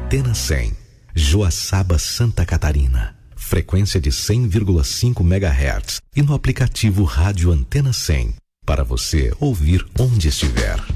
Antena 100, Joaçaba, Santa Catarina. Frequência de 100,5 MHz e no aplicativo Rádio Antena 100, para você ouvir onde estiver.